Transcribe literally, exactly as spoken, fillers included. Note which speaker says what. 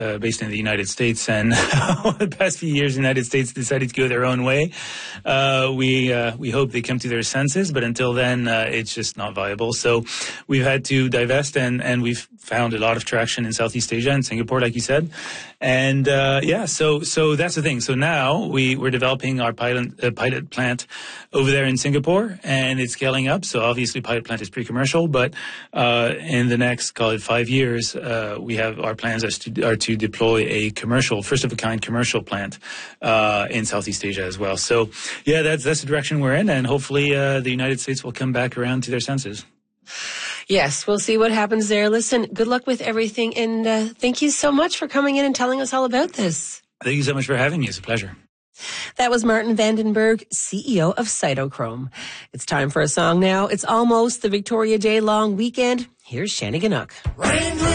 Speaker 1: uh, based in the United States, and the past few years, the United States decided to go their own way. Uh, we uh, we hope they come to their senses, but until then, uh, it's just not viable. So we've had to divest, and, and we've found a lot of traction in Southeast Asia and Singapore, like you said. And uh, yeah, so so that's the thing. So now we, we're developing our pilot, uh, pilot plant over there in Singapore, and it's scaling up. So obviously pilot plant is pre-commercial, but uh, in the next, call it five years, uh, we have our plans are to, are to deploy a commercial, first-of-a-kind commercial plant uh, in Southeast Asia as well. So yeah, that's, that's the direction we're in, and hopefully uh, the United States will come back around to their senses.
Speaker 2: Yes, we'll see what happens there. Listen, good luck with everything, and uh, thank you so much for coming in and telling us all about this.
Speaker 1: Thank you so much for having me. It's a pleasure.
Speaker 2: That was Martin Vandenberg, C E O of Cytochrome. It's time for a song now. It's almost the Victoria Day long weekend. Here's Shanny Gannock.